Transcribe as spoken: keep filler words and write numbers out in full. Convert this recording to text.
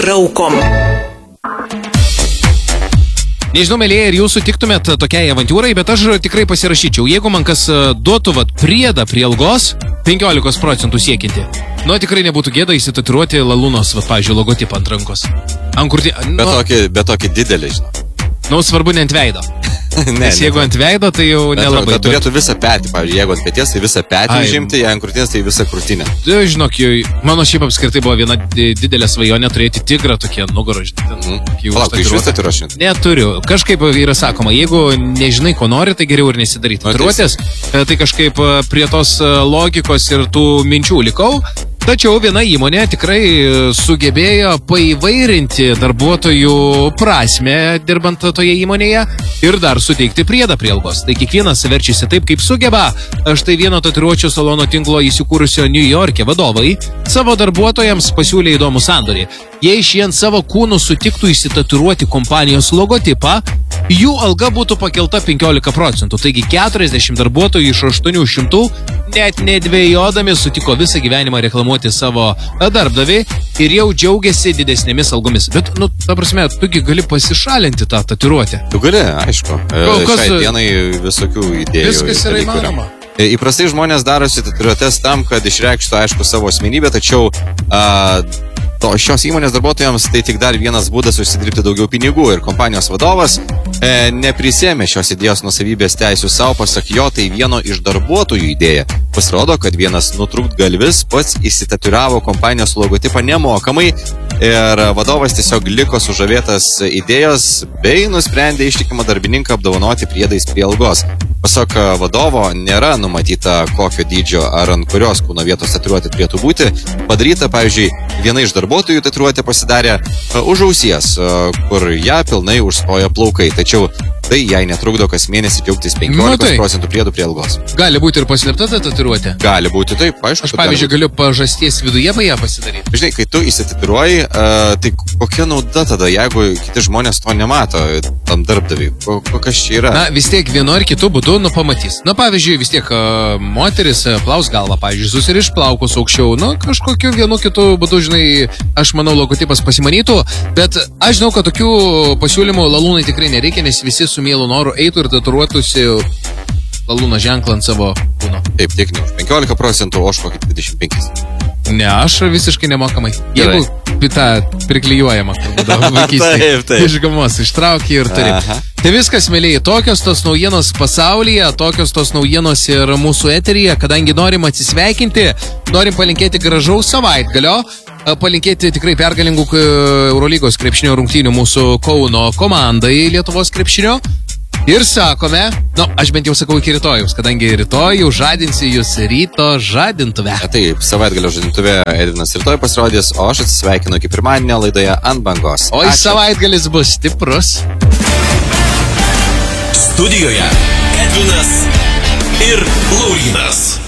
traukom. Nežinau, mėlyje, ir jūs sutiktumėt tokiai avantūrai, bet aš tikrai pasirašyčiau. Jeigu man kas duotų vat, priedą prie algos, penkiolikos procentų siekinti, nu tikrai nebūtų gėda įsitatiruoti Lalūnos, vat, pavyzdžiui, logotipą ant rankos. Ant kurti, nu, bet, tokį, bet tokį didelį, žinau. Nu, svarbu ne ant veido. ne, Nes jeigu ne, ant veido, tai jau bet, nelabai. Bet turėtų visą petį, pavyzdžiui, jeigu ant peties, tai visą petį užimti, jei ant krūtinės, tai visą krūtinę. Tai, žinok, mano šiaip apskritai buvo viena didelė svajonė turėti tigrą tokie nugaro, žinai. Mm. Palauk, tai iš vis tatuiruočių? Neturiu. Kažkaip yra sakoma, jeigu nežinai, ko nori, tai geriau ir nesidaryti tatuiruotės. Tai kažkaip prie tos logikos ir tų minčių likau. Tačiau viena įmonė tikrai sugebėjo paįvairinti darbuotojų prasmę dirbant toje įmonėje ir dar suteikti priedą prie algos. Tai kiekvienas verčiasi taip, kaip sugeba. Štai vieno tatuiruočių salono tinklo įsikūrusio New York'e vadovai savo darbuotojams pasiūlė įdomų sandorį. Jei šie ant savo kūnų sutiktų įsitatuiruoti kompanijos logotipą, jų alga būtų pakelta penkiolika procentų. Taigi keturiasdešimt darbuotojų iš aštuonių šimtų net nedvejodami sutiko visą gyvenimą reklamuoti savo darbdavį ir jau džiaugiasi didesnėmis algomis. Bet, nu, ta prasme, tugi gali pasišalinti tą tatuiruotę. Tu gali, aišku. Kas... Šiai dienai visokių idėjų. Viskas yra įmanoma. Įprastai žmonės darosi tatuiruotes tam, kad išreikštų, aišku, savo asmenybę, tačiau a, to, šios įmonės darbuotojams tai tik dar vienas būdas užsidirbti daugiau pinigų ir kompanijos vadovas e, neprisėmė šios idėjos nuosavybės teisių savo, pasak jo, tai vieno iš darbuotojų idėja. Pasirodo, kad vienas nutrūktgalvis pats įsitatuiravo kompanijos logotipą nemokamai ir vadovas tiesiog liko sužavėtas idėjos bei nusprendė ištikimą darbininką apdovanoti priedais prie algos. Pasak vadovo, nėra numatyta kokio dydžio ar ant kurios kūno vietos tatuiruotė turėtų būti padaryta. Pavyzdžiui, viena iš darbuotojų tatuiruotę pasidarė už ausies, kur ją pilnai užstojo plaukai. Tačiau tai jai netrukdo kas mėnesį džiaugtis penkiolikos procentų priedų prie algos. Gali būti ir paslėpta ta tatuiruotė? Gali būti, taip, aišku. Aš, pavyzdžiui, galiu pažasties viduje ją pasidaryti. Žinai, kai tu įsitatuiruoji, uh, tai kokia nauda tada, jeigu kiti žmonės to nemato tam darbdaviui? Kokias čia yra? Na, vis tiek vienu ar kitu būdu, nu, pamatys. Na, pavyzdžiui, vis tiek uh, moteris uh, plaus galvą, pavyzdžiui, susiriš plaukus aukščiau. Nu, kažkokiu vienu kitu būdu, žinai, aš manau, logotipas pasimanytų. Bet aš žinau, kad tokių pasiūlymų Lalūnai tikrai nereikia, nes visi su mielu noru eitų ir tatuiruotųsi Lalūno ženklą ant savo kūno. Taip, tiek ne už penkiolika procentų, o aš kokį dvidešimt penkis. Ne, aš visiškai nemokamai. Jeigu pitą priklijuojama, taip, taip. Iš gamos ištraukė ir turi. Tai viskas, mėlyje, tokios tos naujienos pasaulyje, tokios tos naujienos ir mūsų eteryje, kadangi norim atsisveikinti, norim palinkėti gražaus savaitgalio, palinkėti tikrai pergalingų Eurolygos krepšinio rungtynių mūsų Kauno komandai Lietuvos krepšinio. Ir sakome, nu, aš bent jau sakau iki rytojaus, kadangi rytoj jau žadinsiu jūs ryto žadintuve. Taip, savaitgalio žadintuve Edvinas rytoj pasirodys, o aš atsisveikinu iki pirmadienio laidoje Ant bangos. Oi, savaitgalis bus stiprus. Studijoje Edvinas ir Laurynas.